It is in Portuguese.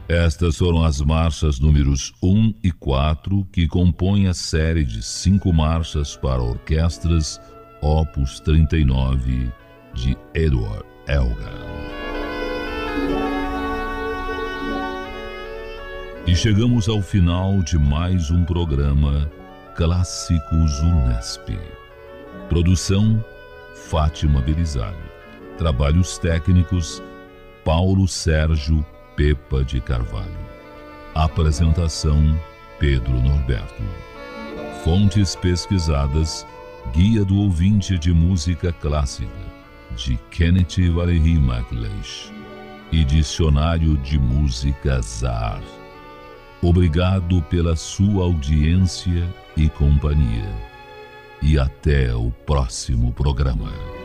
Estas foram as marchas números 1 e 4, que compõem a série de 5 marchas para orquestras Opus 39 de Eduard Elgar. E chegamos ao final de mais um programa Clássicos Unesp. Produção Fátima Belizari. Trabalhos técnicos Paulo Sérgio Pepa de Carvalho. Apresentação Pedro Norberto. Fontes pesquisadas: Guia do Ouvinte de Música Clássica, de Kenneth Valery MacLeish, e Dicionário de Música Zahar. Obrigado pela sua audiência e companhia. E até o próximo programa.